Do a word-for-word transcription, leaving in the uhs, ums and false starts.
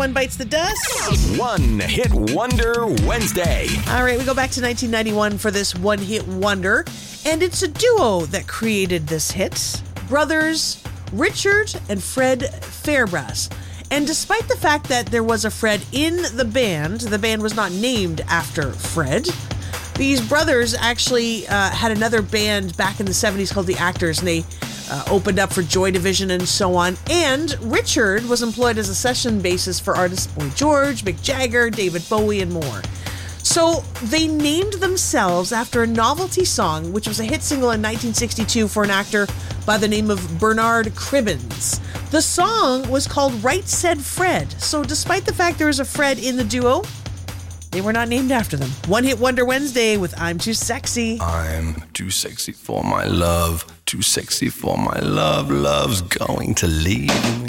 one bites the dust. One Hit Wonder Wednesday. All right, we go back to nineteen ninety-one for this one hit wonder. And it's a duo that created this hit. Brothers Richard and Fred Fairbrass. And despite the fact that there was a Fred in the band, the band was not named after Fred. These brothers actually uh, had another band back in the seventies called The Actors, and they uh, opened up for Joy Division and so on. And Richard was employed as a session bassist for artists Boy George, Mick Jagger, David Bowie, and more. So they named themselves after a novelty song, which was a hit single in nineteen sixty-two for an actor by the name of Bernard Cribbins. The song was called Right Said Fred. So despite the fact there was a Fred in the duo, they were not named after them. One Hit Wonder Wednesday with I'm Too Sexy. I'm too sexy for my love, too sexy for my love. Love's going to leave